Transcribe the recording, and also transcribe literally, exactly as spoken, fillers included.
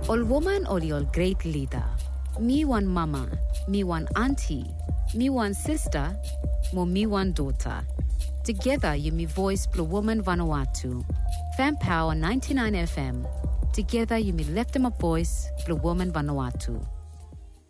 Ol woman or ol great leader. Me one mama, me one auntie, me one sister, mo me one daughter. Together you me voice Blue Woman Vanuatu. Fan Power ninety-nine F M. Together you me lift them a voice Blue Woman Vanuatu.